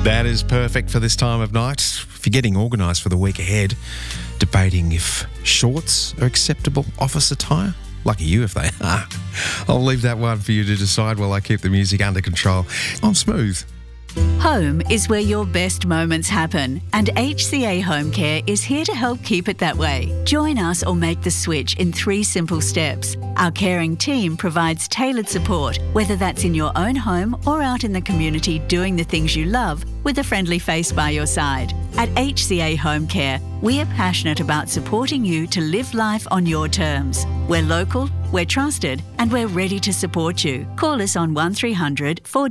That is perfect for this time of night. If you're getting organised for the week ahead, debating if shorts are acceptable office attire. Lucky you if they are. I'll leave that one for you to decide while I keep the music under control. I'm Smooth. Home is where your best moments happen, and HCA Home Care is here to help keep it that way. Join us or make the switch in 3 simple steps. Our caring team provides tailored support, whether that's in your own home or out in the community doing the things you love with a friendly face by your side. At HCA Home Care, we are passionate about supporting you to live life on your terms. We're local, we're trusted, and we're ready to support you. Call us on 1300 4